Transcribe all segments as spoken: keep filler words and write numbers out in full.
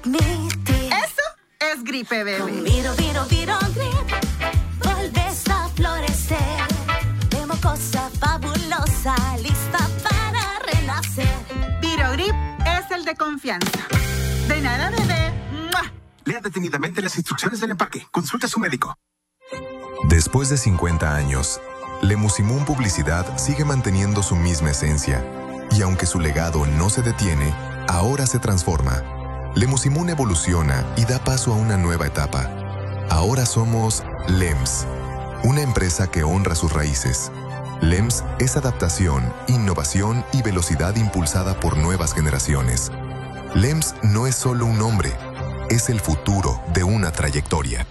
transmitir. Eso es gripe, bebé. Con Viro, Viro, Viro Grip, volves a florecer. De mocosa fabulosa, lista para renacer. Viro Grip es el de confianza. De nada, bebé. ¡Mua! Lea detenidamente las instrucciones del empaque. Consulta a su médico. Después de cincuenta años, Lemusimún Publicidad sigue manteniendo su misma esencia. Y aunque su legado no se detiene, ahora se transforma. Lemusimún evoluciona y da paso a una nueva etapa. Ahora somos L E M S, una empresa que honra sus raíces. L E M S es adaptación, innovación y velocidad impulsada por nuevas generaciones. L E M S no es solo un nombre, es el futuro de una trayectoria.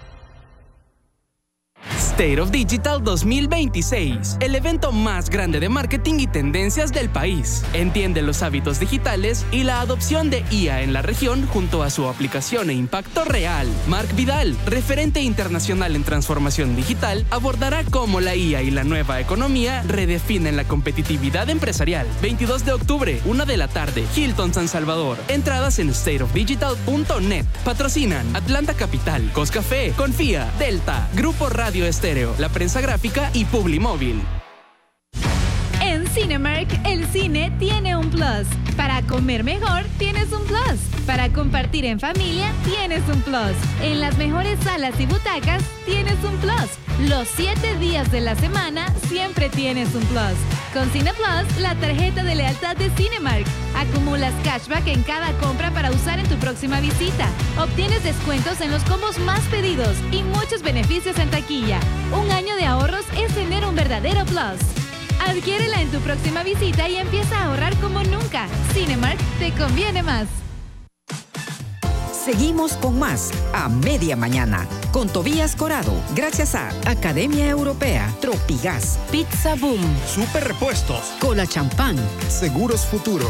State of Digital dos mil veintiséis, el evento más grande de marketing y tendencias del país. Entiende los hábitos digitales y la adopción de I A en la región junto a su aplicación e impacto real. Mark Vidal, referente internacional en transformación digital, abordará cómo la I A y la nueva economía redefinen la competitividad empresarial. veintidós de octubre, una de la tarde, Hilton San Salvador. Entradas en state of digital punto net. Patrocinan Atlanta Capital, Coscafé, Confía, Delta, Grupo Radio Estéreo, La Prensa Gráfica y Publimóvil. En Cinemark, el cine tiene un plus. Para comer mejor, tienes un plus. Para compartir en familia, tienes un plus. En las mejores salas y butacas, tienes un plus. Los siete días de la semana, siempre tienes un plus. Con Cine Plus, la tarjeta de lealtad de Cinemark. Acumulas cashback en cada compra para usar en tu próxima visita. Obtienes descuentos en los combos más pedidos y muchos beneficios en taquilla. Un año de ahorros es tener un verdadero plus. Adquiérela en tu próxima visita y empieza a ahorrar como nunca. Cinemark te conviene más. Seguimos con más a media mañana con Tobías Corado, gracias a Academia Europea, Tropigas, Pizza Boom, Super Repuestos, Cola Champán, Seguros Futuro.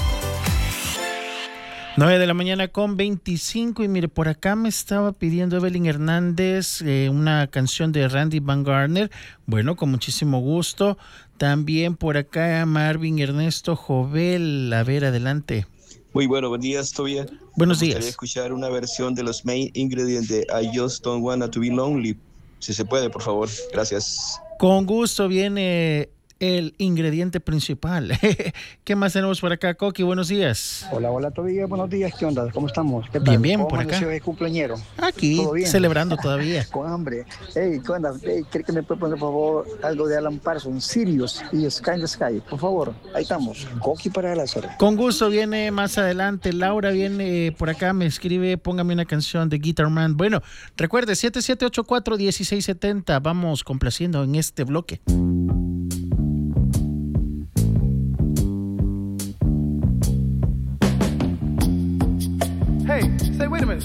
nueve de la mañana con veinticinco y mire, por acá me estaba pidiendo Evelyn Hernández eh, una canción de Randy Van Garner. Bueno, con muchísimo gusto. También por acá Marvin Ernesto Jovel. A ver, adelante. Muy bueno, buenos días, Tobías. Buenos días. Me gustaría escuchar una versión de los main ingredients de I Just Don't Wanna To Be Lonely. Si se puede, por favor. Gracias. Con gusto viene el ingrediente principal. ¿Qué más tenemos por acá, Coqui? Buenos días. Hola, hola, Tobías. Buenos días. ¿Qué onda? ¿Cómo estamos? ¿Qué tal? Bien, bien, ¿Cómo por acá. de cumpleañero? Aquí, ¿Todo bien? celebrando todavía. Con hambre. Hey, ¿qué onda? Hey, ¿cree que me puede poner, por favor, algo de Alan Parsons, Sirius y Sky in the Sky? Por favor, ahí estamos. Coqui para el hacer. Con gusto viene más adelante. Laura viene por acá, me escribe, póngame una canción de Guitar Man. Bueno, recuerde, siete siete ocho cuatro, uno seis siete cero. Vamos complaciendo en este bloque. Hey, say, wait a minute.